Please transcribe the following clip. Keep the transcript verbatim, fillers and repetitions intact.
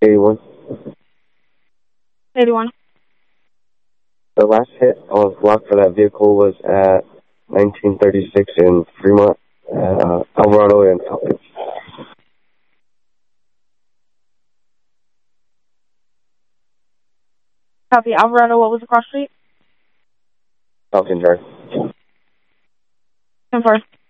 eighty-one. eighty-one. The last hit on the block for that vehicle was at nineteen thirty-six in Fremont, uh, Alvarado and Falcon. Copy. Alvarado, what was the cross street? Falcon Drive. ten four.